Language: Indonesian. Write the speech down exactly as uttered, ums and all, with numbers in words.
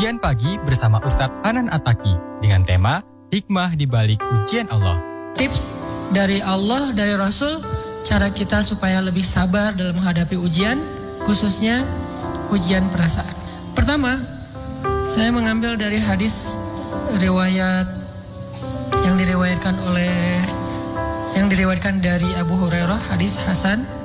Ujian Pagi bersama Ustadz Hanan Attaqi dengan tema Hikmah di Balik Ujian Allah. Tips dari Allah, dari Rasul, cara kita supaya lebih sabar dalam menghadapi ujian, khususnya ujian perasaan. Pertama, saya mengambil dari hadis riwayat yang diriwayatkan oleh yang diriwayatkan dari Abu Hurairah, hadis Hasan